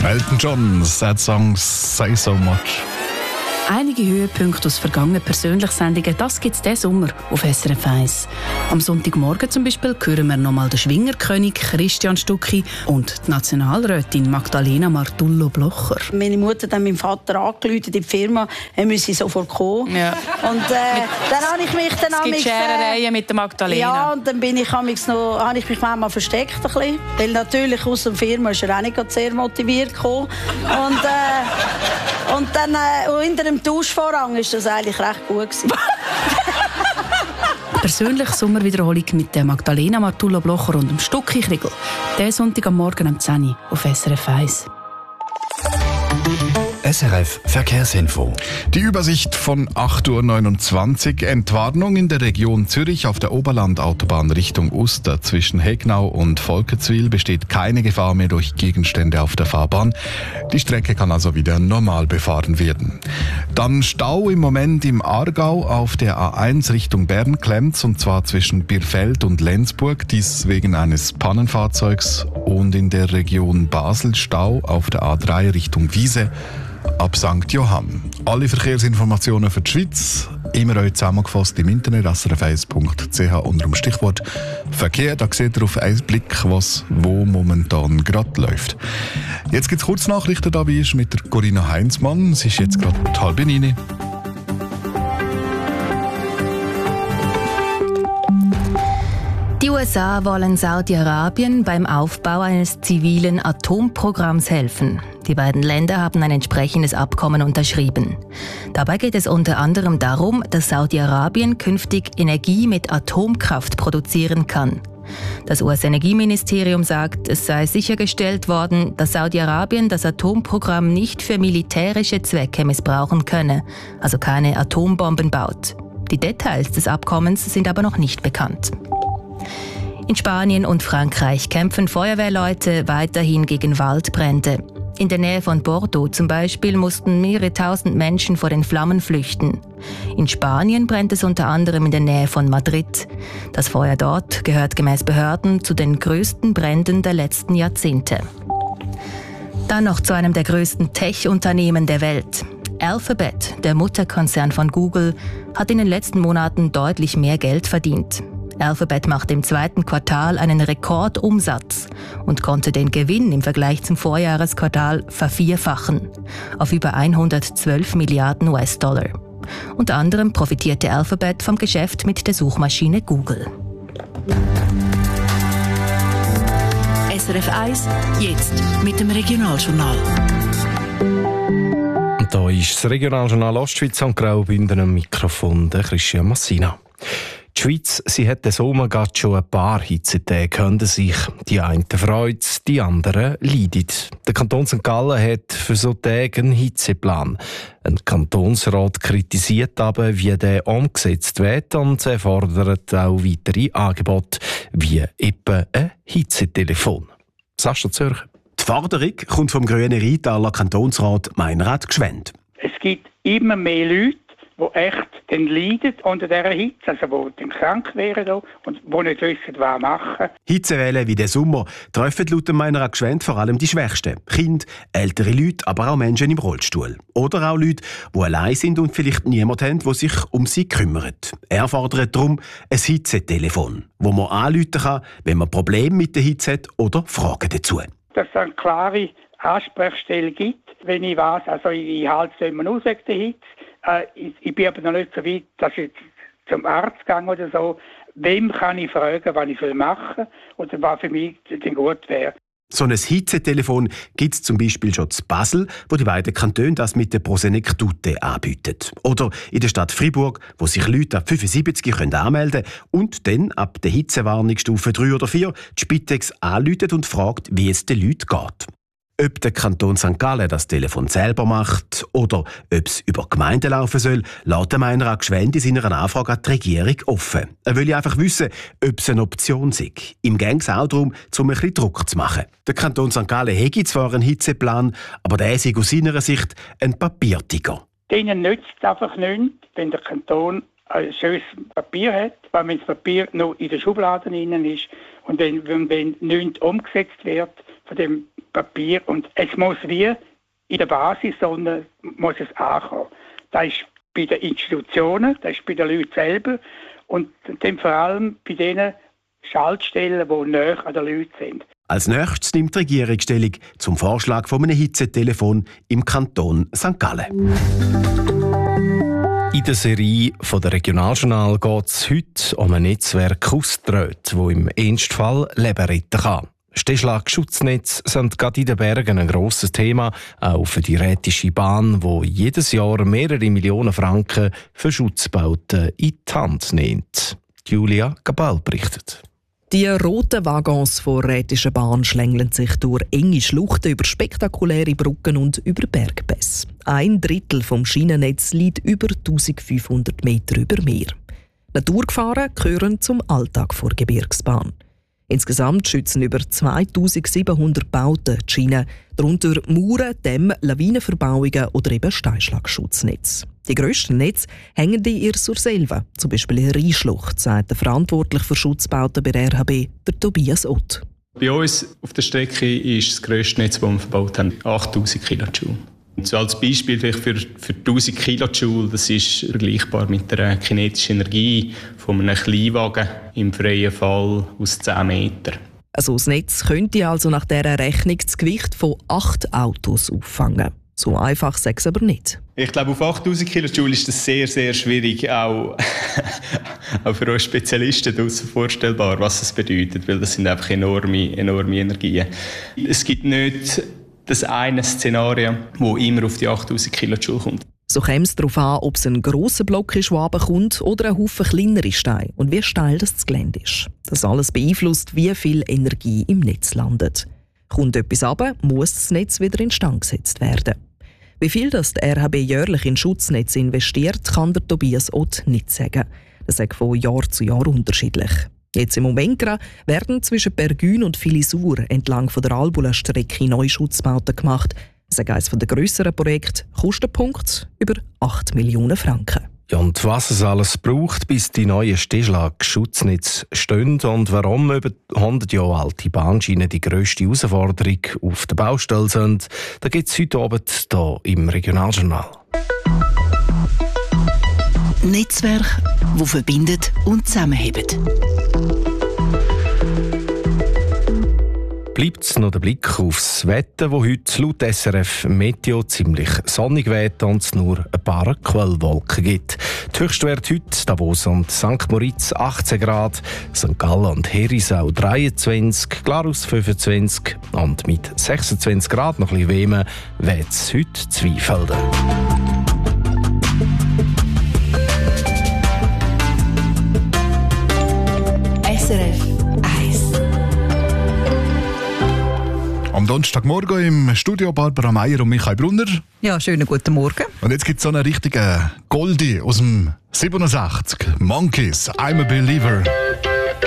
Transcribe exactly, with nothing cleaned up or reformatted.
Elton John, Sad Songs Say So Much. Einige Höhepunkte aus vergangenen Persönlichsendungen, das gibt es diesen Sommer auf S R F eins. Am Sonntagmorgen zum Beispiel hören wir nochmal den Schwingerkönig Christian Stucki und die Nationalrätin Magdalena Martullo-Blocher. Meine Mutter hat meinem Vater angerufen in die Firma, er müsse sofort kommen. Ja. Und äh, dann habe ich mich dann... Es gibt Scherereien mit der Magdalena. Ja, und dann bin ich, noch, habe ich mich manchmal versteckt ein bisschen, weil natürlich aus der Firma ist er auch nicht sehr motiviert gekommen. Und, äh, und dann äh, hinter dem Duschvorhang war das eigentlich recht gut. Persönliche Sommerwiederholung mit der Magdalena Martullo-Blocher und dem Stucki Kriegel. Der Sonntag am Morgen um zehn Uhr auf S R F eins. S R F Verkehrsinfo. Die Übersicht von acht Uhr neunundzwanzig. Entwarnung in der Region Zürich auf der Oberlandautobahn Richtung Uster. Zwischen Hegnau und Volketswil besteht keine Gefahr mehr durch Gegenstände auf der Fahrbahn. Die Strecke kann also wieder normal befahren werden. Dann Stau im Moment im Aargau auf der A eins Richtung Bern klemmt's, und zwar zwischen Birfeld und Lenzburg. Dies wegen eines Pannenfahrzeugs. Und in der Region Basel Stau auf der A drei Richtung Wiese ab Sankt Johann. Alle Verkehrsinformationen für die Schweiz immer euch zusammengefasst im Internet s r f eins punkt c h unter dem Stichwort Verkehr. Da seht ihr auf einen Blick, was wo momentan gerade läuft. Jetzt gibt es Kurznachrichten, da wie ist mit der Corinna Heinzmann. Es ist jetzt gerade halb neun. Die U S A wollen Saudi-Arabien beim Aufbau eines zivilen Atomprogramms helfen. Die beiden Länder haben ein entsprechendes Abkommen unterschrieben. Dabei geht es unter anderem darum, dass Saudi-Arabien künftig Energie mit Atomkraft produzieren kann. Das U S-Energieministerium sagt, es sei sichergestellt worden, dass Saudi-Arabien das Atomprogramm nicht für militärische Zwecke missbrauchen könne, also keine Atombomben baut. Die Details des Abkommens sind aber noch nicht bekannt. In Spanien und Frankreich kämpfen Feuerwehrleute weiterhin gegen Waldbrände. In der Nähe von Bordeaux zum Beispiel mussten mehrere tausend Menschen vor den Flammen flüchten. In Spanien brennt es unter anderem in der Nähe von Madrid. Das Feuer dort gehört gemäß Behörden zu den größten Bränden der letzten Jahrzehnte. Dann noch zu einem der größten Tech-Unternehmen der Welt. Alphabet, der Mutterkonzern von Google, hat in den letzten Monaten deutlich mehr Geld verdient. Alphabet machte im zweiten Quartal einen Rekordumsatz und konnte den Gewinn im Vergleich zum Vorjahresquartal vervierfachen, auf über hundertzwölf Milliarden U S-Dollar. Unter anderem profitierte Alphabet vom Geschäft mit der Suchmaschine Google. S R F eins, jetzt mit dem Regionaljournal. Und da ist das Regionaljournal Ostschweiz und Graubünden am Mikrofon, der Christian Massina. Die Schweiz, sie hat den Sommer gerade schon ein paar Hitzetage können sich. Die einen freuen, die anderen leiden. Der Kanton Sankt Gallen hat für so Tage einen Hitzeplan. Ein Kantonsrat kritisiert aber, wie der umgesetzt wird, und er fordert auch weitere Angebote, wie etwa ein Hitzetelefon. Sascha Zürcher. Die Forderung kommt vom grünen Rheintaler Kantonsrat Meinrad Gschwend. Es gibt immer mehr Leute, die echt dann leiden unter dieser Hitze, also die dann krank wären und die nicht wissen, was machen. Hitzewellen wie der Sommer treffen laut Meinrad Gschwend vor allem die Schwächsten. Kinder, ältere Leute, aber auch Menschen im Rollstuhl. Oder auch Leute, die allein sind und vielleicht niemanden haben, der sich um sie kümmert. Er fordert darum ein Hitzetelefon, wo man anrufen kann, wenn man Probleme mit der Hitze hat oder Fragen dazu. Dass es eine klare Ansprechstelle gibt, wenn ich weiss, also ich halte es immer aus wegen der Hitze. Äh, ich, ich bin aber noch nicht so weit, dass ich zum Arzt gehe oder so. Wem kann ich fragen, was ich machen soll oder was für mich denn gut wäre? So ein Hitzetelefon gibt es zum Beispiel schon zu Basel, wo die beiden Kantone das mit der Prosenektute anbieten. Oder in der Stadt Fribourg, wo sich Leute ab fünfundsiebzig können anmelden können und dann ab der Hitzewarnungsstufe drei oder vier die Spitex anrufen und fragt, wie es den Leuten geht. Ob der Kanton Sankt Gallen das Telefon selber macht oder ob es über Gemeinden laufen soll, lässt Meinrad Gschwend in seiner Anfrage an die Regierung offen. Er will einfach wissen, ob es eine Option sei. Ihm geht es auch darum, um ein bisschen Druck zu machen. Der Kanton Sankt Gallen hätte zwar einen Hitzeplan, aber der ist aus seiner Sicht ein Papiertiger. Denen nützt es einfach nichts, wenn der Kanton ein schönes Papier hat, weil wenn das Papier noch in den Schubladen drin ist und wenn, wenn, wenn nichts umgesetzt wird von dem Papier. Und es muss wie in der Basissonne muss es ankommen. Das ist bei den Institutionen, das ist bei den Leuten selber und dann vor allem bei den Schaltstellen, die näher an den Leuten sind. Als nächstes nimmt die Regierung Stellung zum Vorschlag von einem Hitzetelefon im Kanton Sankt Gallen. In der Serie von der Regionaljournal geht es heute um ein Netzwerk Auströt, das im Ernstfall Leben retten kann. Stehschlag-Schutznetze sind gerade in den Bergen ein grosses Thema, auch für die Rätische Bahn, die jedes Jahr mehrere Millionen Franken für Schutzbauten in die Hand nimmt. Julia Gabal berichtet. Die roten Waggons der Rätischen Bahn schlängeln sich durch enge Schluchten, über spektakuläre Brücken und über Bergpässe. Ein Drittel vom Schienennetz liegt über eintausendfünfhundert Meter über Meer. Naturgefahren gehören zum Alltag der Gebirgsbahn. Insgesamt schützen über zweitausendsiebenhundert Bauten die Schienen, darunter Mauern, Dämme, Lawinenverbauungen oder eben Steinschlagschutznetze. Die grössten Netze hängen in ihr Surselva, zum Beispiel in Rheinschlucht, sagt der Verantwortliche für Schutzbauten bei der R H B, der Tobias Ott. Bei uns auf der Strecke ist das grösste Netz, das wir verbaut haben, achttausend Kilojoule. So als Beispiel vielleicht für, für tausend Kilojoule, das ist vergleichbar mit der kinetischen Energie von einem Kleinwagen im freien Fall aus zehn Metern. Also das Netz könnte also nach dieser Rechnung das Gewicht von acht Autos auffangen. So einfach sage ich es aber nicht. Ich glaube, auf achttausend Kilojoule ist das sehr, sehr schwierig, auch, auch für uns Spezialisten draussen vorstellbar, was es bedeutet, weil das sind einfach enorme, enorme Energien. Es gibt nicht das eine Szenario, das immer auf die achttausend Kilojoule kommt. So käme es darauf an, ob es ein grosser Block ist, der runterkommt, oder ein Haufen kleinere Steine und wie steil das Gelände ist. Das alles beeinflusst, wie viel Energie im Netz landet. Kommt etwas runter, muss das Netz wieder instand gesetzt werden. Wie viel das die R H B jährlich in Schutznetz investiert, kann der Tobias Ott nicht sagen. Das ist von Jahr zu Jahr unterschiedlich. Jetzt im Moment werden zwischen Bergün und Filisur entlang von der Albula-Strecke neue Schutzbauten gemacht. Das ist eines der grösseren Projekte, Kostenpunkt über acht Millionen Franken. Ja, und was es alles braucht, bis die neuen Stehschlag-Schutznetze stehen und warum über hundert Jahre alte Bahnschienen die grösste Herausforderung auf der Baustelle sind, da gibt es heute Abend hier im Regionaljournal. Netzwerk, das verbindet und zusammenhebt. Bleibt noch der Blick aufs Wetter, das heute laut S R F Meteo ziemlich sonnig weht und es nur ein paar Quellwolken gibt. Die Höchstwerte heute Davos und Sankt Moritz achtzehn Grad, Sankt Gallen und Herisau dreiundzwanzig, Glarus fünfundzwanzig und mit sechsundzwanzig Grad noch ein bisschen wärmer weht es heute Zweifelden. S R F Am Donnerstagmorgen im Studio Barbara Meier und Michael Brunner. Ja, schönen guten Morgen. Und jetzt gibt es so einen richtigen Goldie aus dem siebenundsechzig. Monkeys, I'm a Believer.